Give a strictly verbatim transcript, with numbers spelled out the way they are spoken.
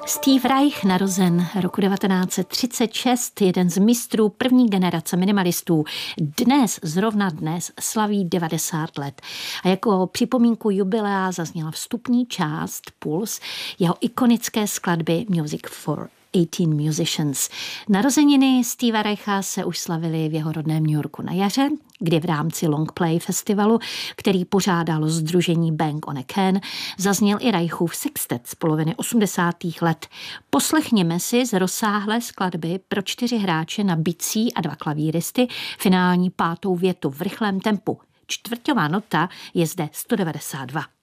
Steve Reich, narozen roku devatenáct set třicet šest, jeden z mistrů první generace minimalistů, dnes, zrovna dnes, slaví devadesát let. A jako připomínku jubilea zazněla vstupní část Puls jeho ikonické skladby Music for osmnáct Musicians. Narozeniny Steva Reicha se už slavily v jeho rodném New Yorku na jaře, kdy v rámci Long Play festivalu, který pořádalo sdružení Bang on a Can, zazněl i Reichův sextet z poloviny osmdesátých let. Poslechněme si z rozsáhlé skladby pro čtyři hráče na bicí a dva klavíristy finální pátou větu v rychlém tempu. Čtvrťová nota je zde sto devadesát dva.